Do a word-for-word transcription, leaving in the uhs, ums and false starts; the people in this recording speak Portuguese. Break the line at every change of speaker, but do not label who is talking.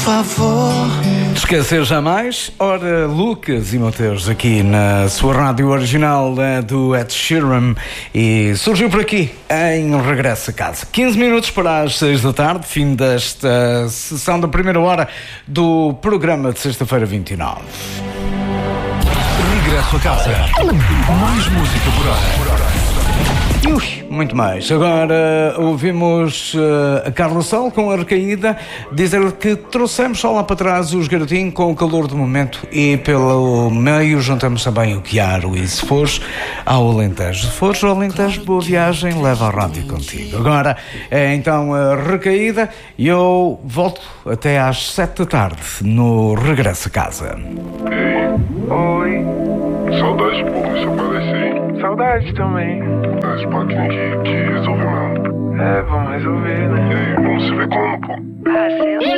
favor.
Esquecer jamais. Ora, Lucas e Mateus aqui na sua rádio original uh, do Ed Sheeran, e surgiu por aqui em Regresso a Casa. quinze minutos para as seis da tarde, fim desta sessão da primeira hora do programa de sexta-feira vinte e nove.
Regresso a Casa. Mais música por hora.
Ui, muito mais. Agora ouvimos uh, a Carla Sol com a Recaída dizer que trouxemos só lá para trás os Garotinhos com o calor do momento, e pelo meio juntamos também o Chiaro. E se fores ao Alentejo, se fores ao Alentejo, boa viagem, leva a rádio contigo. Agora é então a Recaída e eu volto até às sete da tarde no Regresso a Casa.
Ei,
Oi,
saudades, pô, isso aparece.
saudade também.
Esse paquinho de, de resolvimento.
É, vamos resolver, né?
E aí, vamos se ver como, pô?
Ah, sei lá.